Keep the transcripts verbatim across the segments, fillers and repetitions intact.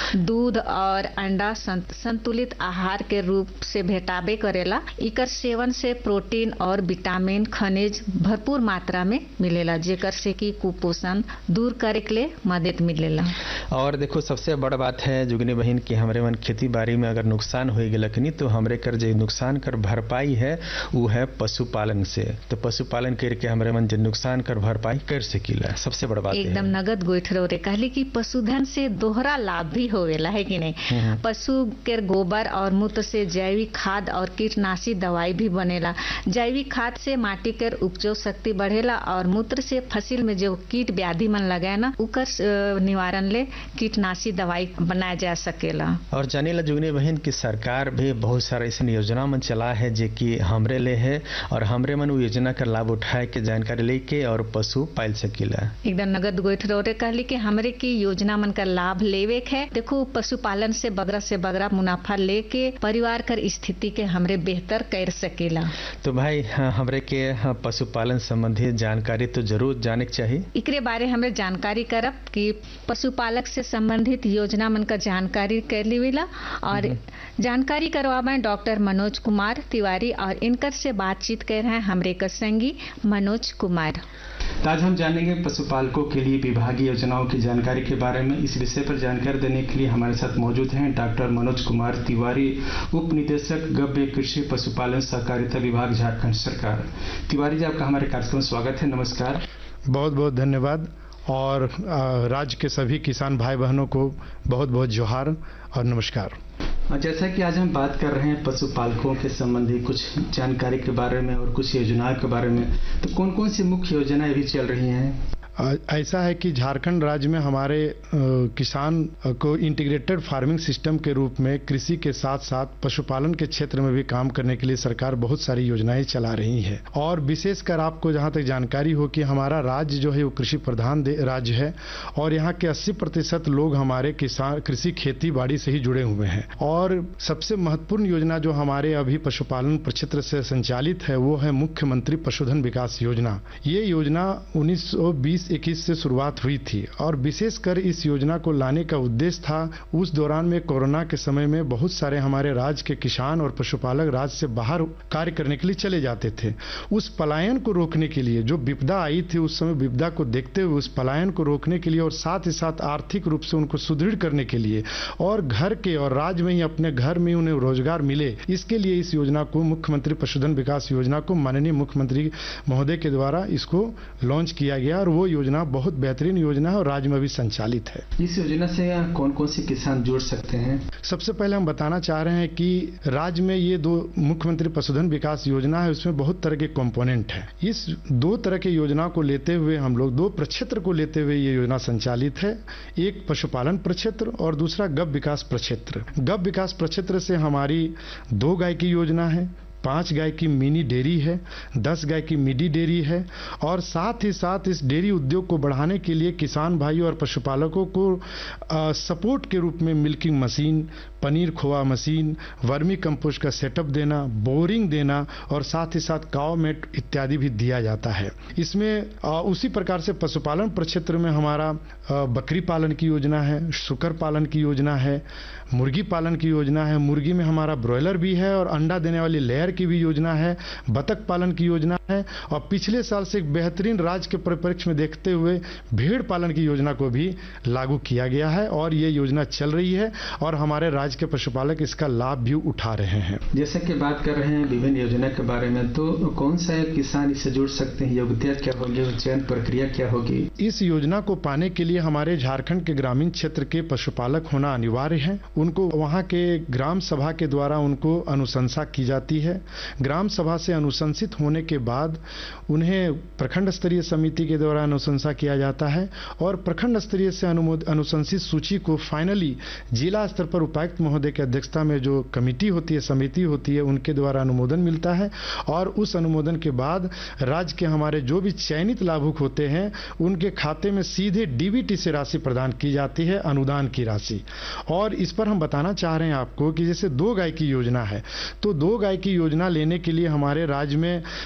दूध और अंडा संतुलित आहार के रूप से भेटाबे करेला। इकर सेवन से प्रोटीन और विटामिन खनिज भरपूर मात्रा में मिलेला, जेकर से कि कुपोषण दूर करे के लिए मदद मिलेला। और देखो सबसे बड़ बात है जुगनी बहन कि हमरे मन खेती बाड़ी में अगर नुकसान हो गलकनी तो हमरे कर जो नुकसान कर भरपाई है वो है पशुपालन से। तो पशुपालन करके हमरे मन जो नुकसान कर भरपाई कर सकीला, सबसे बड़ा बात एकदम है। नगद गोइठरो रे कहली कि पशुधन से दोहरा लाभ भी होवेला, है कि नहीं। पशु के गोबर और मूत्र से जैविक खाद और कीटनाशी दवाई भी बनेला। जैविक खाद से माटी के उपजाऊ शक्ति बढ़ेला और मूत्र से फसल में जो कीट व्याधि मन लगे ना उकर निवारण ले कीटनाशी दवाई बनाया जा सकेला। और जाने ला जुगनी बहन की सरकार भी बहुत सारा ऐसा योजना मन चला है जो कि हमरे ले है और हमरे मन वो योजना का लाभ उठाए के जानकारी लेके और पशु पाल सकीला। एकदम नगद गोइठरो रे कहली कि हमरे की योजना मन का लाभ लेवे है। देखो पशुपालन से बगरा से बगरा मुनाफा लेके परिवार कर स्थिति के हमरे बेहतर कर सकेला। तो भाई हमरे के पशुपालन संबंधी जानकारी तो जरूर जाने के चाहिए। एकरे बारे हमरे जानकारी करब कि पशुपालक से संबंधित योजना मन का जानकारी कर लीला और जानकारी करवावे डॉक्टर मनोज कुमार तिवारी और इनकर से बातचीत कर रहे हैं हमरे का संगी मनोज कुमार। आज हम जानेंगे पशुपालकों के लिए विभागीय योजनाओं की जानकारी के बारे में। इस विषय पर जानकारी देने के लिए हमारे साथ मौजूद हैं डॉक्टर मनोज कुमार तिवारी, उप निदेशक गव्य कृषि पशुपालन सहकारिता विभाग झारखंड सरकार। तिवारी जी आपका हमारे कार्यक्रम में स्वागत है, नमस्कार। बहुत बहुत धन्यवाद और राज्य के सभी किसान भाई बहनों को बहुत बहुत जोहार और नमस्कार। जैसा कि आज हम बात कर रहे हैं पशुपालकों के संबंधी कुछ जानकारी के बारे में और कुछ योजनाओं के बारे में, तो कौन कौन सी मुख्य योजनाएं भी चल रही हैं? ऐसा है कि झारखंड राज्य में हमारे किसान को इंटीग्रेटेड फार्मिंग सिस्टम के रूप में कृषि के साथ साथ पशुपालन के क्षेत्र में भी काम करने के लिए सरकार बहुत सारी योजनाएं चला रही है। और विशेषकर आपको जहां तक जानकारी हो कि हमारा राज्य जो है वो कृषि प्रधान राज्य है और यहाँ के अस्सी प्रतिशत लोग हमारे किसान कृषि खेती बाड़ी से ही जुड़े हुए हैं। और सबसे महत्वपूर्ण योजना जो हमारे अभी पशुपालन प्रक्षेत्र से संचालित है वो है मुख्यमंत्री पशुधन विकास योजना। ये योजना उन्नीस सौ बीस इक्कीस से शुरुआत हुई थी और विशेषकर इस योजना को लाने का उद्देश्य था उस दौरान में कोरोना के समय में बहुत सारे हमारे राज्य के किसान और पशुपालक राज्य से बाहर कार्य करने के लिए चले जाते थे। उस पलायन को रोकने के लिए, जो विपदा आई थी उस समय विपदा को देखते हुए उस पलायन को रोकने के लिए और साथ ही साथ आर्थिक रूप से उनको सुदृढ़ करने के लिए और घर के और राज्य में ही अपने घर में उन्हें रोजगार मिले, इसके लिए इस योजना को मुख्यमंत्री पशुधन विकास योजना को माननीय मुख्यमंत्री महोदय के द्वारा इसको लॉन्च किया गया और वो योजना बहुत बेहतरीन योजना है और राज्य में भी संचालित है। इस योजना से कौन कौन से किसान जुड़ सकते हैं? सबसे पहले हम बताना चाह रहे हैं कि राज्य में ये दो मुख्यमंत्री पशुधन विकास योजना है, उसमें बहुत तरह के कंपोनेंट हैं। इस दो तरह के योजना को लेते हुए हम लोग दो प्रक्षेत्र को लेते हुए ये योजना संचालित है। एक पशुपालन प्रक्षेत्र और दूसरा गव विकास प्रक्षेत्र। गव विकास प्रक्षेत्र से हमारी दो गाय की योजना है, पांच गाय की मिनी डेयरी है, दस गाय की मिडी डेयरी है और साथ ही साथ इस डेयरी उद्योग को बढ़ाने के लिए किसान भाइयों और पशुपालकों को आ, सपोर्ट के रूप में मिल्किंग मशीन, पनीर खोआ मशीन, वर्मी कंपोस्ट का सेटअप देना, बोरिंग देना और साथ ही साथ काव मेट इत्यादि भी दिया जाता है। इसमें आ, उसी प्रकार से पशुपालन प्रक्षेत्र में हमारा आ, बकरी पालन की योजना है, सुकर पालन की योजना है, मुर्गी पालन की योजना है। मुर्गी में हमारा ब्रॉयलर भी है और अंडा देने वाली लेयर की भी योजना है, बतख पालन की योजना है और पिछले साल से एक बेहतरीन राज्य के परिप्रेक्ष्य में देखते हुए भेड़ पालन की योजना को भी लागू किया गया है और ये योजना चल रही है और हमारे राज्य के पशुपालक इसका लाभ भी उठा रहे हैं। जैसे कि बात कर रहे हैं विभिन्न योजना के बारे में, तो कौन सा किसान इससे जुड़ सकते हैं? योग्यता क्या होगी, चयन प्रक्रिया क्या होगी? इस योजना को पाने के लिए हमारे झारखंड के ग्रामीण क्षेत्र के पशुपालक होना अनिवार्य है। उनको वहाँ के ग्राम सभा के द्वारा उनको अनुशंसा की जाती है। ग्राम सभा से अनुशंसित होने के बाद उन्हें प्रखंड स्तरीय समिति के द्वारा अनुशंसा किया जाता है और प्रखंड स्तरीय से अनुशंसित सूची को फाइनली जिला स्तर पर उपायुक्त महोदय की अध्यक्षता में जो कमेटी होती है, समिति होती है, उनके द्वारा अनुमोदन मिलता है और उस अनुमोदन के बाद राज्य के हमारे जो भी चयनित लाभुक होते हैं उनके खाते में सीधे डीबीटी से राशि प्रदान की जाती है, अनुदान की राशि। और इस पर हम बताना चाह रहे हैं आपको कि जैसे दो गाय की योजना है, तो दो गाय की योजना लेने के लिए हमारे राज्य में दो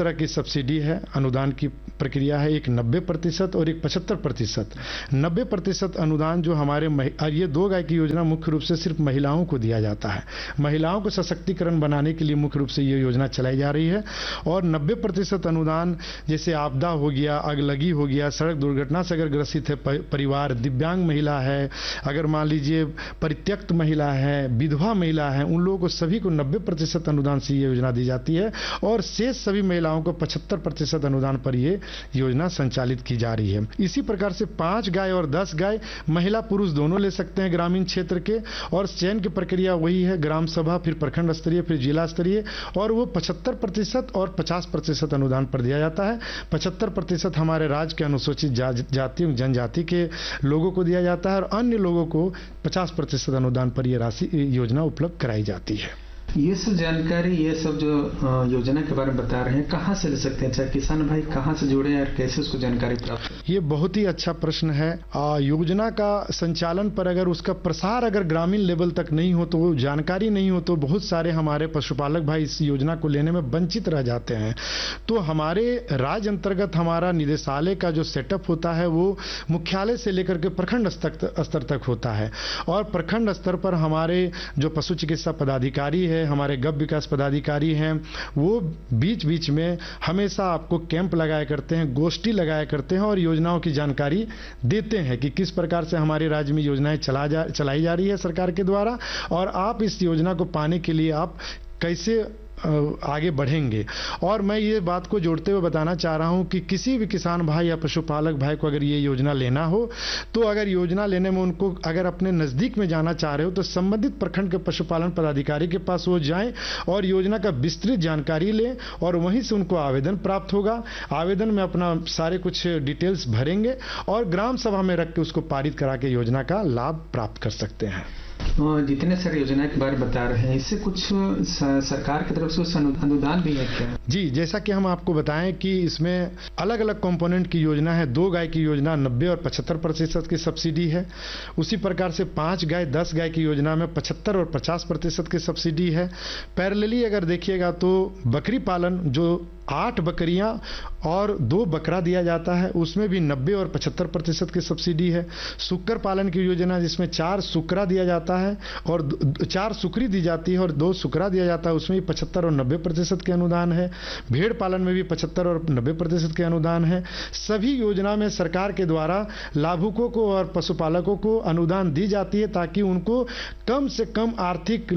तरह की सब्सिडी है, अनुदान की प्रक्रिया है, एक नब्बे प्रतिशत और एक पचहत्तर प्रतिशत। नब्बे प्रतिशत अनुदान जो हमारे ये दो गाय की योजना मुख्य रूप से सिर्फ महिलाओं को दिया जाता है। महिलाओं को सशक्तिकरण बनाने के लिए मुख्य रूप से ये योजना चलाई जा रही है। और नब्बे प्रतिशत अनुदान जैसे आपदा हो गया, अगलगी हो गया, सड़क दुर्घटना से अगर ग्रसित है परिवार, दिव्यांग महिला है, अगर मान लीजिए परित्यक्त महिला है, विधवा महिला है, उन लोगों को सभी को नब्बे प्रतिशत अनुदान से ये योजना दी जाती है और शेष सभी महिलाओं को पचहत्तर प्रतिशत अनुदान पर ये योजना संचालित की जा रही है। इसी प्रकार से पांच गाय और दस गाय महिला पुरुष दोनों ले सकते हैं ग्रामीण क्षेत्र के, और चयन की प्रक्रिया वही है, ग्राम सभा, फिर प्रखंड स्तरीय, फिर जिला स्तरीय, और वो पचहत्तर प्रतिशत और पचास प्रतिशत अनुदान पर दिया जाता है। पचहत्तर प्रतिशत हमारे राज्य के अनुसूचित जा, जाति जनजाति के लोगों को दिया जाता है और अन्य लोगों को पचास प्रतिशत अनुदान पर यह राशि योजना उपलब्ध कराई जाती है। ये सब जानकारी, ये सब जो योजना के बारे में बता रहे हैं, कहाँ से ले सकते हैं? किसान भाई कहाँ से जुड़े और कैसे उसको जानकारी प्राप्त करें? ये बहुत ही अच्छा प्रश्न है। आ, योजना का संचालन पर अगर उसका प्रसार अगर ग्रामीण लेवल तक नहीं हो, तो वो जानकारी नहीं हो, तो बहुत सारे हमारे पशुपालक भाई इस योजना को लेने में वंचित रह जाते हैं। तो हमारे राज्य अंतर्गत हमारा निदेशालय का जो सेटअप होता है वो मुख्यालय से लेकर के प्रखंड स्तर तक होता है, और प्रखंड स्तर पर हमारे जो पशु चिकित्सा पदाधिकारी है, हमारे गौ विकास पदाधिकारी हैं, वो बीच बीच में हमेशा आपको कैंप लगाया करते हैं, गोष्ठी लगाया करते हैं और योजनाओं की जानकारी देते हैं कि किस प्रकार से हमारे राज्य में योजनाएं चला जा चलाई जा रही है सरकार के द्वारा, और आप इस योजना को पाने के लिए आप कैसे आगे बढ़ेंगे। और मैं ये बात को जोड़ते हुए बताना चाह रहा हूं कि किसी भी किसान भाई या पशुपालक भाई को अगर ये योजना लेना हो, तो अगर योजना लेने में उनको अगर अपने नजदीक में जाना चाह रहे हो, तो संबंधित प्रखंड के पशुपालन पदाधिकारी के पास वो जाएं और योजना का विस्तृत जानकारी लें, और वहीं से उनको आवेदन प्राप्त होगा। आवेदन में अपना सारे कुछ डिटेल्स भरेंगे और ग्राम सभा में रख के उसको पारित करा के योजना का लाभ प्राप्त कर सकते हैं। जितने सारे योजना के बारे में बता रहे हैं, इससे कुछ सरकार की तरफ से अनुदान भी है क्या? जी, जैसा कि हम आपको बताएं कि इसमें अलग अलग कंपोनेंट की योजना है। दो गाय की योजना नब्बे और पचहत्तर प्रतिशत की सब्सिडी है। उसी प्रकार से पांच गाय दस गाय की योजना में पचहत्तर और पचास प्रतिशत की सब्सिडी है। पैरेलली अगर देखिएगा तो बकरी पालन जो आठ बकरियां और दो बकरा दिया जाता है, उसमें भी नब्बे और पचहत्तर प्रतिशत की सब्सिडी है। सुक्कर पालन की योजना जिसमें चार सुकरा दिया जाता है और चार सुकरी दी जाती है और दो सुकरा दिया जाता है, उसमें भी पचहत्तर और नब्बे प्रतिशत के अनुदान है। भेड़ पालन में भी पचहत्तर और नब्बे प्रतिशत के अनुदान है। सभी योजना में सरकार के द्वारा लाभुकों को और पशुपालकों को अनुदान दी जाती है ताकि उनको कम से कम आर्थिक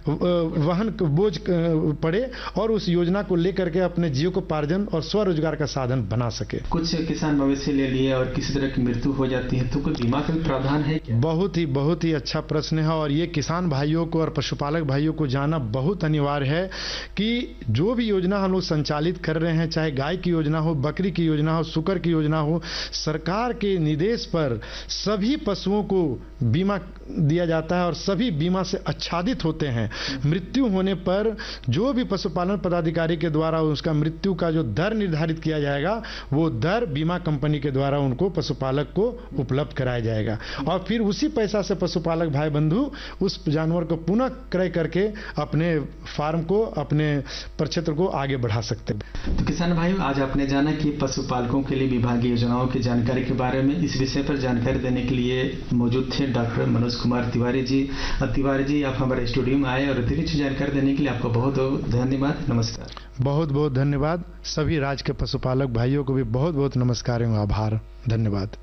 वहन बोझ पड़े और उस योजना को लेकर के अपने जीविकोपार्जन और स्वरोजगार का साधन बना सके। कुछ किसान मवेशी ले लिए और किसी तरह की मृत्यु हो जाती है तो कोई बीमा का प्रावधान है क्या? बहुत ही बहुत ही अच्छा प्रश्न है, और ये किसान भाइयों को और पशुपालक भाइयों को जानना बहुत अनिवार्य है कि जो भी योजना हम लोग संचालित कर रहे हैं, चाहे गाय की योजना हो, बकरी की योजना हो, सुकर की योजना हो, सरकार के निर्देश पर सभी पशुओं को बीमा दिया जाता है और सभी बीमा से आच्छादित होते हैं। मृत्यु होने पर जो भी पशुपालन पदाधिकारी के द्वारा उसका मृत्यु का जो दर निर्धारित किया जाएगा, वो दर बीमा कंपनी के द्वारा उनको पशुपालक को उपलब्ध कराया जाएगा, और फिर उसी पैसा से पशुपालक भाई बंधु उस जानवर को पुनः क्रय करके अपने फार्म को, अपने प्रक्षेत्र को आगे बढ़ा सकते हैं। तो किसान भाइयों, आज आपने जाना कि पशुपालकों के लिए विभागीय योजनाओं की जानकारी के बारे में। इस विषय पर जानकारी देने के लिए मौजूद थे डॉक्टर मनोज कुमार तिवारी जी। तिवारी जी, आप हमारे स्टूडियो में आए और अतिरिक्त जानकारी देने के लिए आपका बहुत बहुत धन्यवाद। नमस्कार। बहुत बहुत धन्यवाद। सभी राज्य के पशुपालक भाइयों को भी बहुत बहुत नमस्कार एवं आभार। धन्यवाद।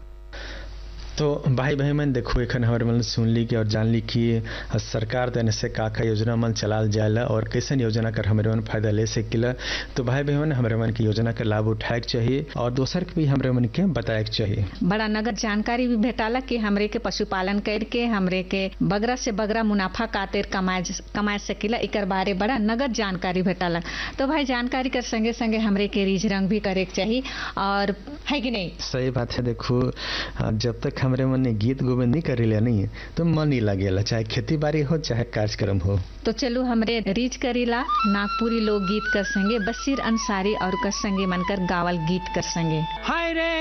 तो भाई भाई मन देखो एखन हमारे मन सुन ली कि और जान ली कि सरकार देने से का का योजना मन चलाल जाएला और कैसन योजना कर हमारे मन फायदा ले सकेला। तो भाई भाई मन हमारे मन की योजना का लाभ उठाए के चाहिए और दोसर के भी हमारे मन के बताए के चाहिए। बड़ा नगद जानकारी भी भेटाला कि हमरे के पशुपालन करके हमरे के बगरा से बगरा मुनाफा कातेर कमाए कमाए सकेला, एकर बारे बड़ा नगद जानकारी भेटाला। तो भाई जानकारी कर संगे संगे हमरे के रीझ रंग भी करे के चाहिए, और है कि नहीं? सही बात है। देखो जब तक हमरे मन ने गीत गोविंद नहीं करेला नहीं तो मन नहीं लगेला, चाहे खेती बाड़ी हो चाहे कार्यक्रम हो। तो चलो हमरे रीच करीला नागपुरी लोक गीत कर संगे बशीर अंसारी और कर संगे मनकर गावल गीत कर संगे। हाय रे